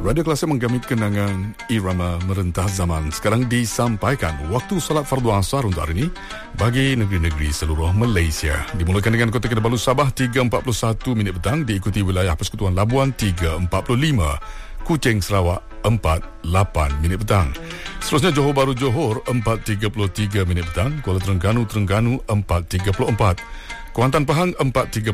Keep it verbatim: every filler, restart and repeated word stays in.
Radio Klasik menggamit kenangan irama merentah zaman. Sekarang disampaikan waktu solat fardu asar untuk hari ini bagi negeri-negeri seluruh Malaysia. Dimulakan dengan Kota Kinabalu Sabah tiga empat puluh satu minit petang, diikuti wilayah Persekutuan Labuan tiga empat puluh lima, Kuching Sarawak empat lapan minit petang. Seterusnya Johor Bahru Johor empat tiga puluh tiga minit petang, Kuala Terengganu Terengganu empat tiga puluh empat, Kuantan Pahang empat tiga